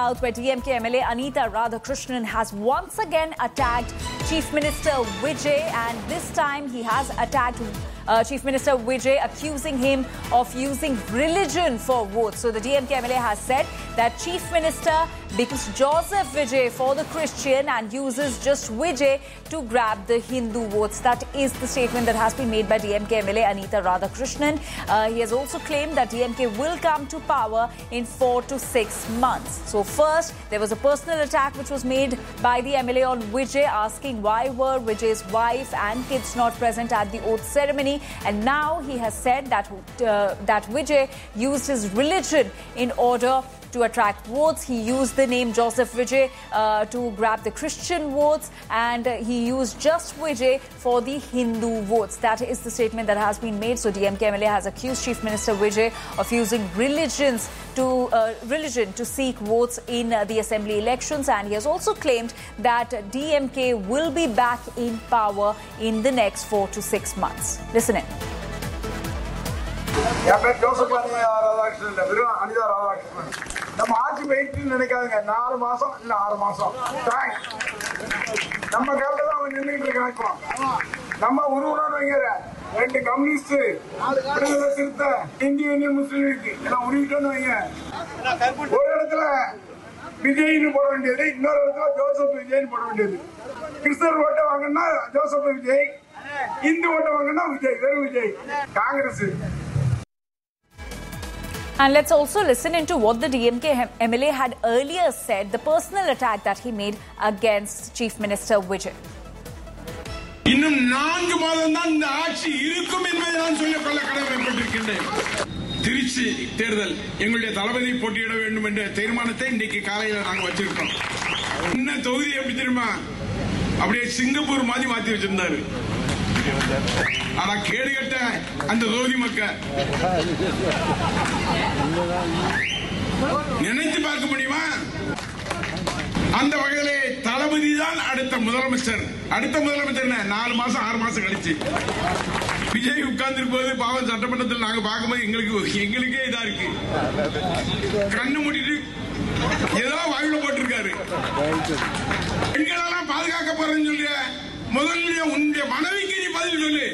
South, where DMK MLA Anita Radhakrishnan has once again attacked Chief Minister Vijay, and this time he has attacked Chief Minister Vijay, accusing him of using religion for votes. So the DMK MLA has said that Chief Minister becomes Joseph Vijay for the Christian and uses just Vijay to grab the Hindu votes. That is the statement that has been made by DMK MLA Anita Radhakrishnan. He has also claimed that DMK will come to power in 4 to 6 months. So first, there was a personal attack which was made by the MLA on Vijay, asking why were Vijay's wife and kids not present at the oath ceremony. And now he has said that Vijay used his religion in order to attract votes. He used the name Joseph Vijay to grab the Christian votes, and he used just Vijay for the Hindu votes. That is the statement that has been made. So DMK MLA has accused Chief Minister Vijay of using religion to seek votes in the assembly elections, and he has also claimed that DMK will be back in power in the next 4 to 6 months. Listen in. Joseph Anita Radhakrishnan. நம்ம ஆட்சி wait நினைக்காதுங்க 4 மாசம் இல்ல 6 மாசம் நம்ம காலத்துல அவன் நின்றுட்டு இருக்கான். நம்ம உருவனோட வைக்கிற 2 கம்யூனிஸ்ட் விடுதலை சிறுத்தை இந்திய யூனியன் முஸ்லீம் லீக் எல்லாம் உருவிட்டோன்னு வைங்க. ஒரு இடத்துல விஜய்னு போட வேண்டியது, இன்னொரு இடத்துல ஜோசப் விஜய்னு போட வேண்டியது. கிறிஸ்தவர் ஓட்ட வாங்கினா ஜோசப் விஜய், இந்து ஓட்ட வாங்கினா விஜய், வெறும் Vijay. Congress. And let's also listen into what the DMK MLA had earlier said, the personal attack that he made against Chief Minister Vijay. இன்னும் 4 மாதம் தான் இந்த ஆட்சி இருக்கும் என்பதை நான் சொல்லிக்கொள்ள கடமைப்பட்டிருக்கின்றேன். திருச்சி தேர்தல் எங்களுடைய தளபதி போட்டியிட வேண்டும் என்ற தீர்மானத்தை இன்றைக்கு காலையில் நாங்கள் வச்சிருக்கோம். என்ன தொகுதி எப்படி தெரியுமா, அப்படியே சிங்கப்பூர் மாதிரி மாத்தி வச்சிருந்தாரு. ஆனா கேடு கட்ட அந்த தொகுதி மக்கள் நினைத்து பார்க்க முடியுமா? அந்த வகையிலே தளபதி தான் அடுத்த முதலமைச்சர். அடுத்த முதலமைச்சர் 4 மாசம் 6 மாசம் கழிச்சு விஜய் உட்கார்ந்திருப்பது பாவம் சட்டமன்றத்தில் நாங்க பார்க்கும்போது எங்களுக்கே இதா இருக்கு. கண்ணு மூடிட்டு ஏதோ வாயில போட்டிருக்காரு. பெண்களெல்லாம் பாதுகாக்க போறேன்னு சொல்லிய முதல்ல உன்னுடைய மனைவிக்கு நீ பதில் சொல்லு,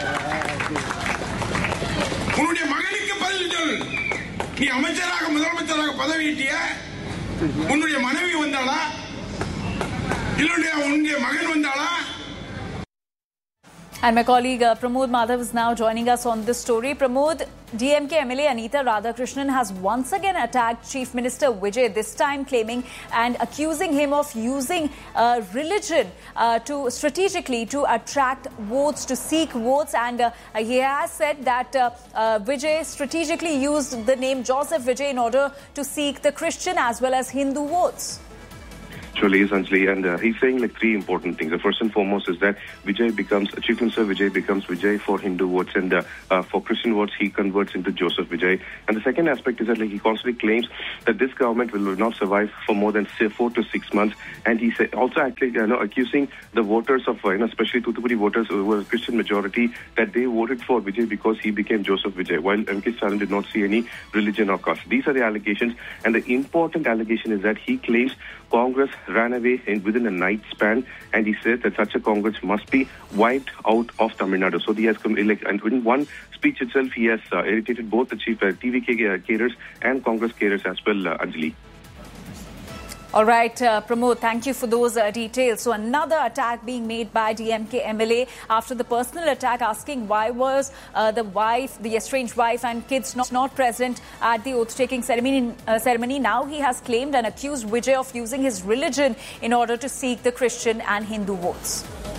உன்னுடைய மகனுக்கு பதில் சொல். நீ அமைச்சராக முதலமைச்சராக பதவியேற்றிய உன்னுடைய மனைவி வந்தாளா இல்ல உன்னுடைய மகன் வந்தாளா? And my colleague Pramod Madhav is now joining us on this story. Pramod, DMK MLA Anita Radhakrishnan has once again attacked Chief Minister Vijay, this time claiming and accusing him of using religion to strategically to attract votes, to seek votes. And he has said that Vijay strategically used the name Joseph Vijay in order to seek the Christian as well as Hindu votes. Actually, essentially, and he's saying like 3 important things. The first and foremost is that Chief Minister Vijay becomes Vijay for Hindu votes, and for Christian votes he converts into Joseph Vijay. And the second aspect is that like he constantly claims that this government will not survive for more than 4 to 6 months, and he also actually accusing the voters of especially Thoothukudi voters who were Christian majority that they voted for Vijay because he became Joseph Vijay, while M.K. Stalin did not see any religion or caste. These are the allegations, and the important allegation is that he claims Congress ran away within a night span, and he said that such a Congress must be wiped out of Tamil Nadu. So he has and in one speech itself, he has irritated both the chief TVK cadres and Congress cadres as well, Anjali. All right, Pramod, thank you for those details. So another attack being made by DMK MLA after the personal attack, asking why was the estranged wife and kids not present at the oath-taking ceremony. Now he has claimed and accused Vijay of using his religion in order to seek the Christian and Hindu votes.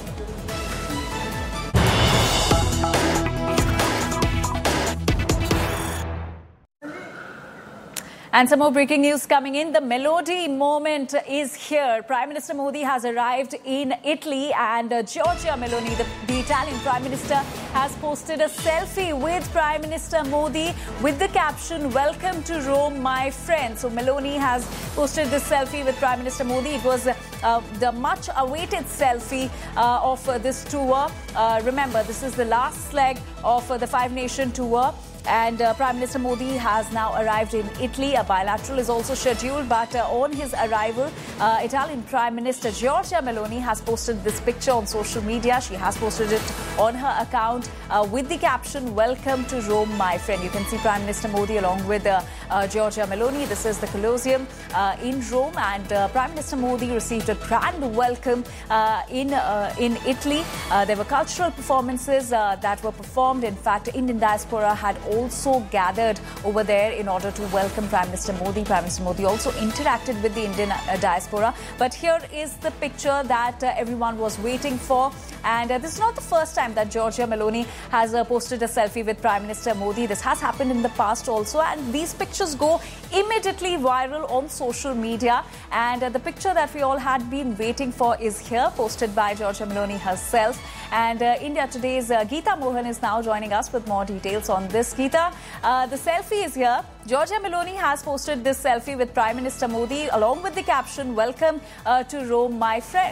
And some more breaking news coming in. The Melody moment is here. Prime Minister Modi has arrived in Italy, and Giorgia Meloni, the Italian Prime Minister, has posted a selfie with Prime Minister Modi with the caption, "Welcome to Rome, my friend." So Meloni has posted this selfie with Prime Minister Modi. It was the much-awaited selfie of this tour. Remember, this is the last leg of the 5-nation tour. And Prime Minister Modi has now arrived in Italy. A bilateral is also scheduled, but on his arrival, Italian Prime Minister Giorgia Meloni has posted this picture on social media. She has posted it on her account with the caption, "Welcome to Rome, my friend." You can see Prime Minister Modi along with Giorgia Meloni. This is the Colosseum in Rome, and Prime Minister Modi received a grand welcome in Italy. There were cultural performances that were performed. In fact, Indian diaspora had also gathered over there in order to welcome Prime Minister Modi. Prime Minister Modi also interacted with the Indian diaspora. But here is the picture that everyone was waiting for. And this is not the first time that Giorgia Meloni has posted a selfie with Prime Minister Modi. This has happened in the past also. And these pictures go immediately viral on social media. And the picture that we all had been waiting for is here, posted by Giorgia Meloni herself. And India Today's Geeta Mohan is now joining us with more details on this. Geeta, the selfie is here. Giorgia Meloni has posted this selfie with Prime Minister Modi along with the caption, "Welcome to Rome, my friend."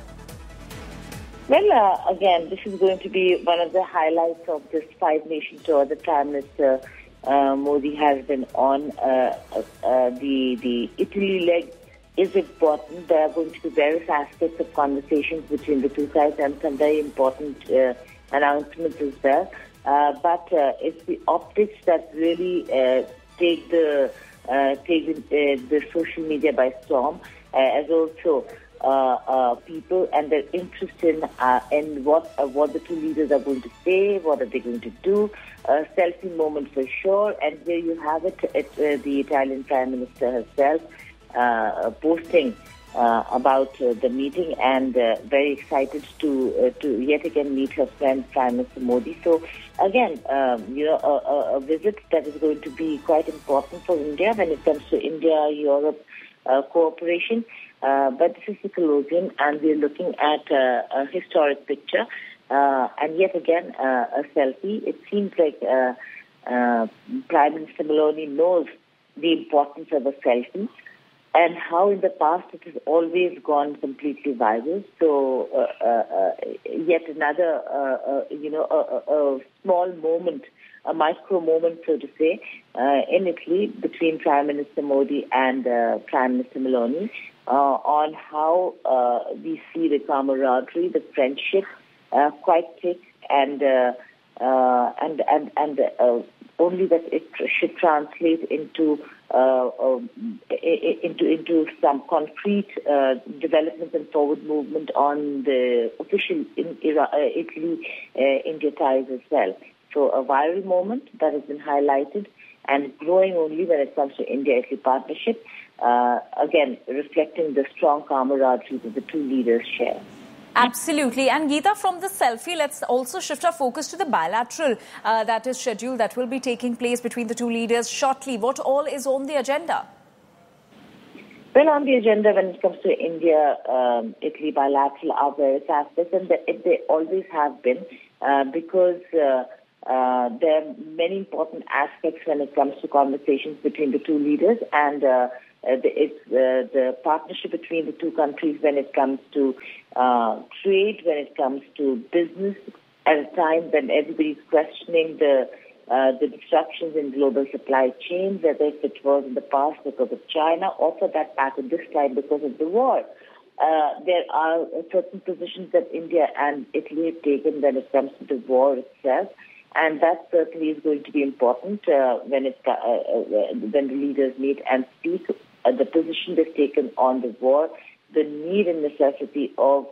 Well, again, this is going to be one of the highlights of this five-nation tour that Prime Minister Modi has been on. The Italy leg is important. There are going to be various aspects of conversations between the two sides and some very important announcements as well. But it's the optics that really take the social media by storm, as also people and their interest in what the two leaders are going to say, what are they going to do. A selfie moment for sure. And here you have it, the Italian Prime Minister herself posting about the meeting, and very excited to yet again meet her friend Prime Minister Modi. So again, a visit that is going to be quite important for India when it comes to India-Europe cooperation. But this is the Colosseum, and we're looking at a historic picture, and yet again a selfie. It seems like Prime Minister Meloni knows the importance of a selfie, and how in the past it has always gone completely viral. So yet another, a small moment, a micro moment, so to say, in Italy between Prime Minister Modi and Prime Minister Meloni on how we see the camaraderie, the friendship, quite thick, and only that it should translate into some concrete development and forward movement on the official Italy-India ties as well. So a viral moment that has been highlighted and growing only when it comes to India-Italy partnership, again reflecting the strong camaraderie that the two leaders share. Absolutely. And Geeta, from the selfie, let's also shift our focus to the bilateral that is scheduled, that will be taking place between the two leaders shortly. What all is on the agenda? Well, on the agenda when it comes to India-Italy bilateral are various aspects, and they always have been, because there are many important aspects when it comes to conversations between the two leaders, and the partnership between the two countries when it comes to trade, when it comes to business, at a time when everybody's questioning the disruptions in global supply chains, whether if it was in the past because of China or for that matter this time because of the war. There are certain positions that India and Italy have taken when it comes to the war itself, and that certainly is going to be important when the leaders meet and speak. The position they've taken on the war, the need and necessity of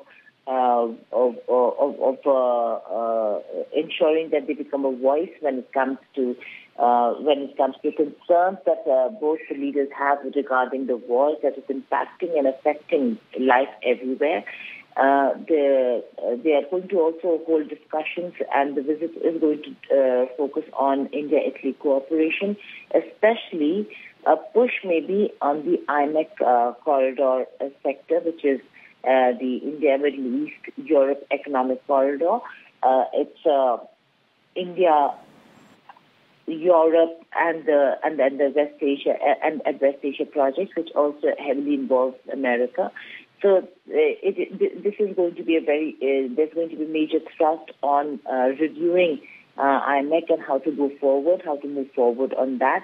ensuring that they become a voice when it comes to concerns that both the leaders have regarding the war that is impacting and affecting life everywhere. They are going to also hold discussions, and the visit is going to focus on India-Italy cooperation, especially a push maybe on the IMEC corridor sector, which is the India, Middle East, Europe economic corridor. It's India, Europe, and the West Asia and West Asia projects, which also heavily involves America. So this is going to be there's going to be major thrust on reviewing IMEC and how to go forward, how to move forward on that.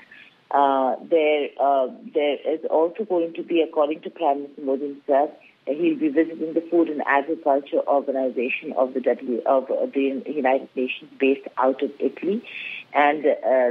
There is also going to be, according to Prime Minister Modi himself, he'll be visiting the Food and Agriculture Organization of the United Nations based out of Italy, and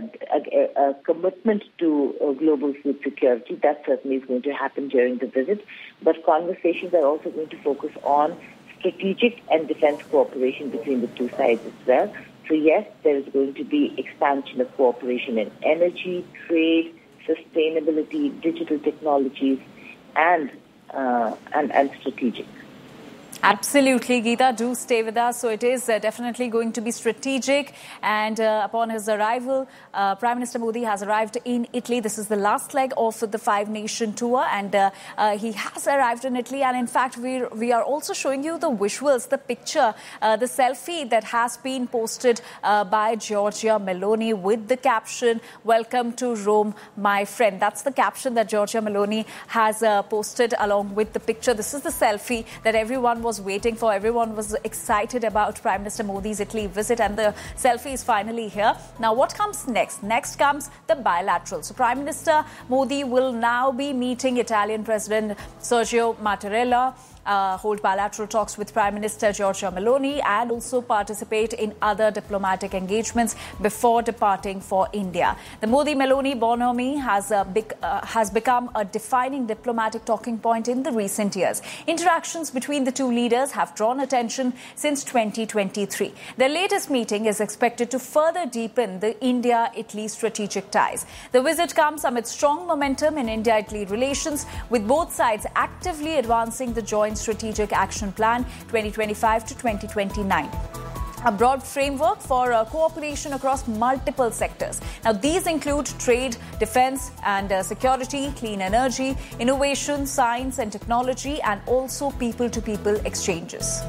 a commitment to global food security. That certainly is going to happen during the visit. But conversations are also going to focus on strategic and defense cooperation between the two sides as well. So yes, there is going to be expansion of cooperation in energy, trade, sustainability, digital technologies, and strategic. Absolutely, Geeta, do stay with us. So it is definitely going to be strategic. And upon his arrival, Prime Minister Modi has arrived in Italy. This is the last leg of the five-nation tour. And he has arrived in Italy. And in fact, we are also showing you the visuals, the picture, the selfie that has been posted by Giorgia Meloni with the caption, "Welcome to Rome, my friend." That's the caption that Giorgia Meloni has posted along with the picture. This is the selfie that everyone was waiting for. Everyone was excited about Prime Minister Modi's Italy visit, and the selfie is finally here. Now, what comes next? Next comes the bilateral. So Prime Minister Modi will now be meeting Italian President Sergio Mattarella, hold bilateral talks with Prime Minister Giorgia Meloni, and also participate in other diplomatic engagements before departing for India. The Modi-Meloni bonhomie has become a defining diplomatic talking point in the recent years. Interactions between the two leaders have drawn attention since 2023. Their latest meeting is expected to further deepen the India-Italy strategic ties. The visit comes amid strong momentum in India-Italy relations, with both sides actively advancing the joint Strategic Action Plan 2025 to 2029. A broad framework for cooperation across multiple sectors. Now, these include trade, defense and security, clean energy, innovation, science and technology, and also people-to-people exchanges.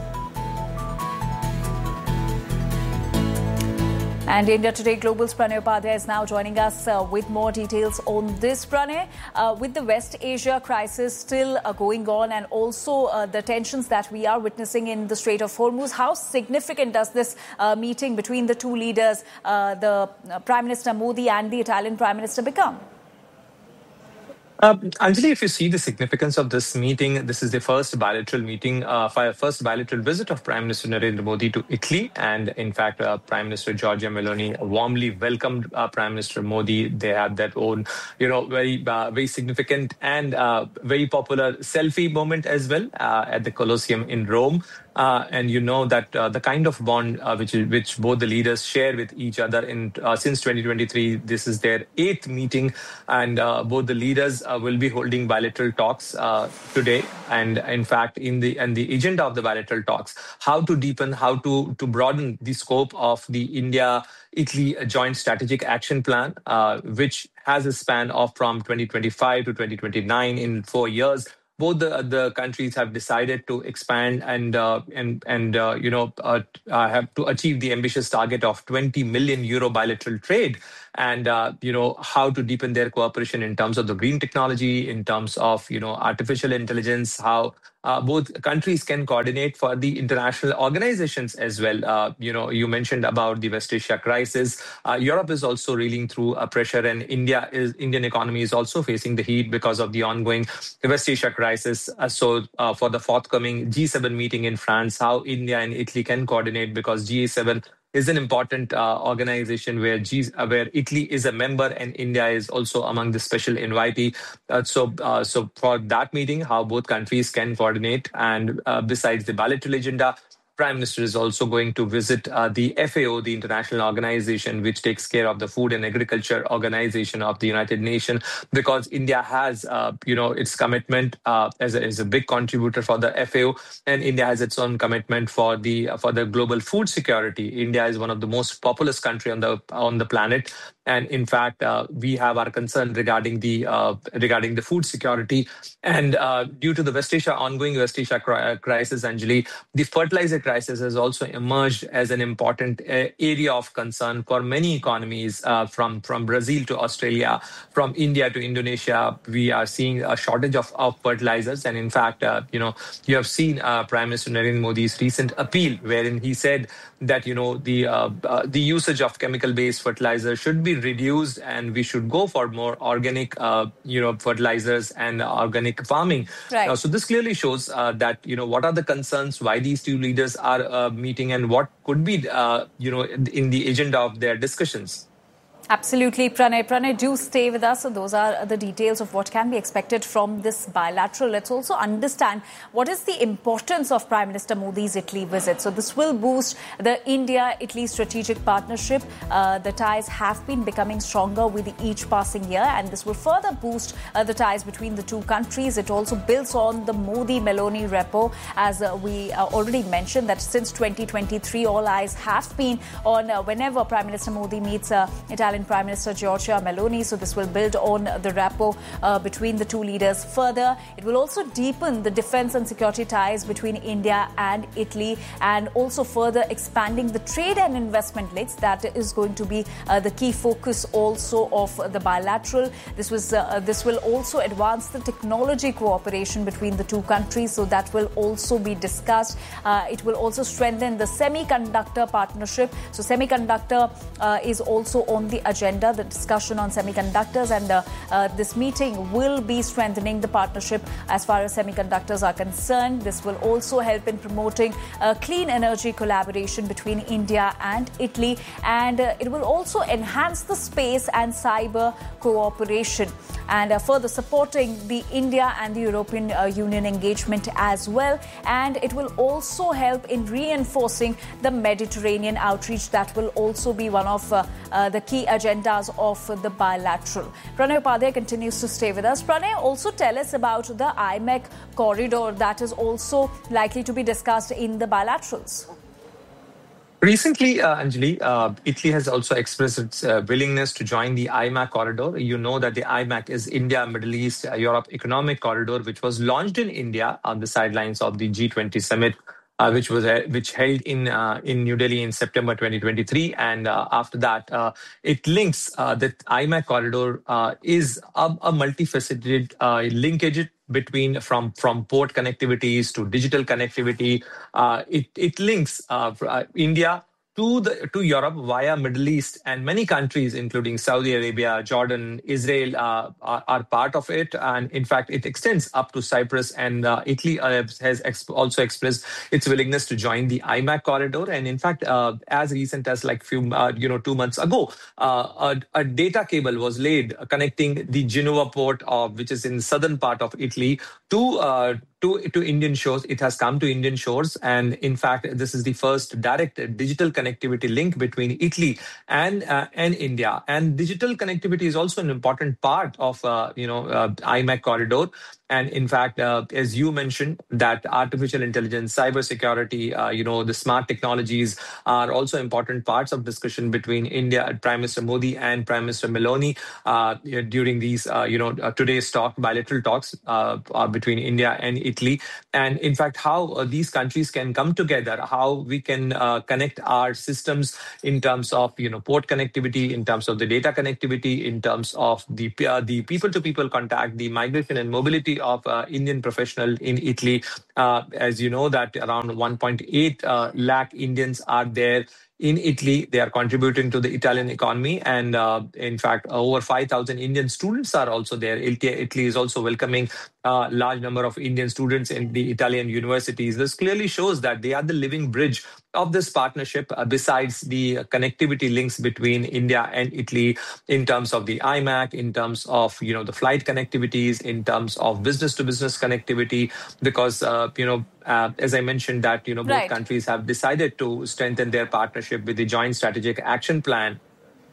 And India Today Global's Pranay Upadhyay is now joining us with more details on this. Pranay, with the West Asia crisis still going on, and also the tensions that we are witnessing in the Strait of Hormuz, how significant does this meeting between the two leaders, the Prime Minister Modi and the Italian Prime Minister, become? Anjali, if you see the significance of this meeting, this is the first bilateral meeting, first bilateral visit of Prime Minister Narendra Modi to Italy. And in fact, Prime Minister Giorgia Meloni warmly welcomed Prime Minister Modi. They had their own, very significant and very popular selfie moment as well at the Colosseum in Rome. And you know that the kind of bond which both the leaders share with each other since 2023, this is their 8th meeting, and both the leaders will be holding bilateral talks today. And in fact, in the agenda of the bilateral talks, how to deepen, how to broaden the scope of the India-Italy Joint Strategic Action Plan, which has a span of from 2025 to 2029 in 4 years. Both the countries have decided to expand and have to achieve the ambitious target of 20 million euro bilateral trade, and how to deepen their cooperation in terms of the green technology, in terms of artificial intelligence, how both countries can coordinate for the international organizations as well. You mentioned about the West Asia crisis. Europe is also reeling through pressure, and Indian economy is also facing the heat because of the ongoing West Asia crisis. So for the forthcoming G7 meeting in France, how India and Italy can coordinate, because G7 is an important organization where Italy is a member and India is also among the special invitee. So for that meeting, how both countries can coordinate, and besides the bilateral agenda, Prime Minister is also going to visit the FAO, the international organization which takes care of the Food and Agriculture Organization of the United Nations, because India has, its commitment as a big contributor for the FAO, and India has its own commitment for the global food security. India is one of the most populous country on the planet, And in fact, we have our concern regarding the food security. And due to the ongoing West Asia crisis, Anjali, the fertilizer crisis has also emerged as an important area of concern for many economies, from Brazil to Australia, from India to Indonesia. We are seeing a shortage of fertilizers. And in fact, you have seen Prime Minister Narendra Modi's recent appeal, wherein he said that, the usage of chemical-based fertilizers should be reduced, and we should go for more organic, fertilizers and organic farming. Right. So this clearly shows that, what are the concerns, why these two leaders are meeting, and what could be, in the agenda of their discussions. Absolutely, Pranay. Pranay, do stay with us. So those are the details of what can be expected from this bilateral. Let's also understand what is the importance of Prime Minister Modi's Italy visit. So this will boost the India-Italy strategic partnership. The ties have been becoming stronger with each passing year, and this will further boost the ties between the two countries. It also builds on the Modi-Meloni repo, as we already mentioned that since 2023, all eyes have been on whenever Prime Minister Modi meets Italian Prime Minister Giorgia Meloni. So this will build on the rapport between the two leaders further. It will also deepen the defense and security ties between India and Italy, and also further expanding the trade and investment links. That is going to be the key focus also of the bilateral. This will also advance the technology cooperation between the two countries. So that will also be discussed. It will also strengthen the semiconductor partnership. So semiconductor is also on the agenda, the discussion on semiconductors, and this meeting will be strengthening the partnership as far as semiconductors are concerned. This will also help in promoting clean energy collaboration between India and Italy, and it will also enhance the space and cyber cooperation, and further supporting the India and the European Union engagement as well. And it will also help in reinforcing the Mediterranean outreach. That will also be one of the key agendas of the bilateral. Pranay Upadhyay continues to stay with us. Pranay, also tell us about the IMEC corridor that is also likely to be discussed in the bilaterals. Recently, Anjali, Italy has also expressed its willingness to join the IMEC corridor. You know that the IMEC is India, Middle East, Europe Economic Corridor, which was launched in India on the sidelines of the G20 summit, which held in New Delhi in September 2023, and after that, it links the IMEC corridor is a multifaceted linkage between from port connectivities to digital connectivity. It links India to Europe via Middle East, and many countries, including Saudi Arabia, Jordan, Israel, are part of it. And in fact, it extends up to Cyprus, and Italy has also expressed its willingness to join the IMEC corridor. And in fact, as recent as 2 months ago, a data cable was laid connecting the Genoa port, which is in the southern part of Italy, to Indian shores. It has come to Indian shores, and in fact, this is the first direct digital connectivity link between Italy and India. And digital connectivity is also an important part of IMEC corridor. And in fact, as you mentioned, that artificial intelligence, cybersecurity, the smart technologies are also important parts of discussion between India, Prime Minister Modi and Prime Minister Meloni during these, today's bilateral talks between India and Italy. And in fact, how these countries can come together, how we can connect our systems in terms of, port connectivity, in terms of the data connectivity, in terms of the people-to-people contact, the migration and mobility of Indian professional in Italy. As you know, that around 1.8 lakh Indians are there in Italy. They are contributing to the Italian economy. And in fact, over 5,000 Indian students are also there. Italy is also welcoming a large number of Indian students in the Italian universities. This clearly shows that they are the living bridge of this partnership, besides the connectivity links between India and Italy in terms of the IMEC, in terms of, the flight connectivities, in terms of business-to-business connectivity, because, as I mentioned that, both countries have decided to strengthen their partnership with the Joint Strategic Action Plan.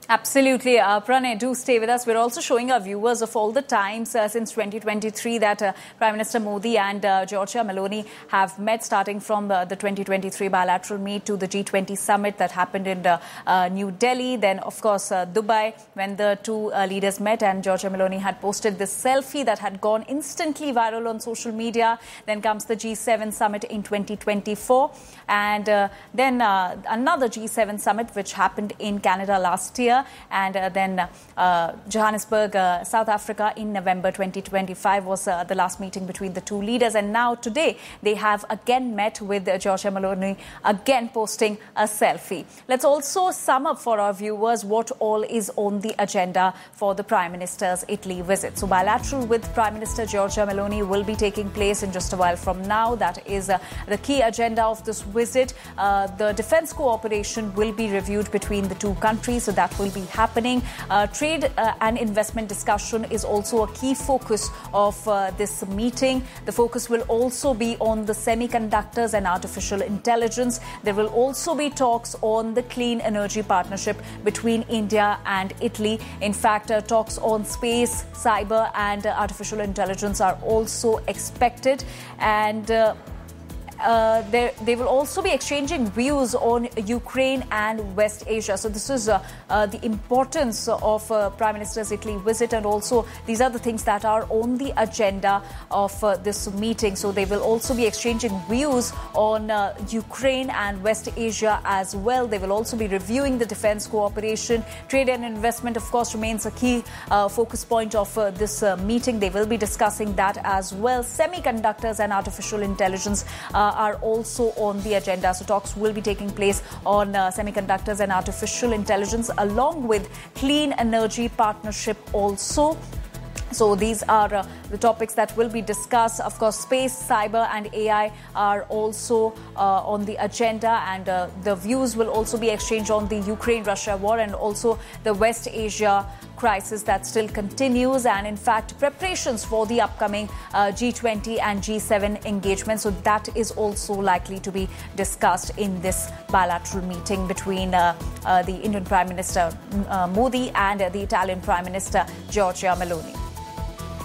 Absolutely. Pranay, do stay with us. We're also showing our viewers of all the times since 2023 that Prime Minister Modi and Giorgia Meloni have met, starting from the 2023 bilateral meet to the G20 summit that happened in New Delhi. Then, of course, Dubai, when the two leaders met, and Giorgia Meloni had posted this selfie that had gone instantly viral on social media. Then comes the G7 summit in 2024. And then another G7 summit, which happened in Canada last year. And then Johannesburg, South Africa in November 2025 was the last meeting between the two leaders. And now today they have again met, with Giorgia Meloni again posting a selfie. Let's also sum up for our viewers what all is on the agenda for the Prime Minister's Italy visit. So bilateral with Prime Minister Giorgia Meloni will be taking place in just a while from now. That is the key agenda of this visit. The defence cooperation will be reviewed between the two countries, so that will be happening. Trade and investment discussion is also a key focus of this meeting. The focus will also be on the semiconductors and artificial intelligence. There will also be talks on the clean energy partnership between India and Italy. In fact, talks on space, cyber and artificial intelligence are also expected. And they will also be exchanging views on Ukraine and West Asia. So this is the importance of Prime Minister's Italy visit, and also these are the things that are on the agenda of this meeting. So they will also be exchanging views on Ukraine and West Asia as well. They will also be reviewing the defense cooperation. Trade and investment, of course, remains a key focus point of this meeting. They will be discussing that as well. Semiconductors and artificial intelligence are also on the agenda. So talks will be taking place on semiconductors and artificial intelligence, along with clean energy partnership also. So these are the topics that will be discussed. Of course, space, cyber and AI are also on the agenda, and the views will also be exchanged on the Ukraine-Russia war and also the West Asia crisis that still continues, and in fact preparations for the upcoming G20 and G7 engagement. So that is also likely to be discussed in this bilateral meeting between the Indian Prime Minister Modi and the Italian Prime Minister Giorgia Meloni.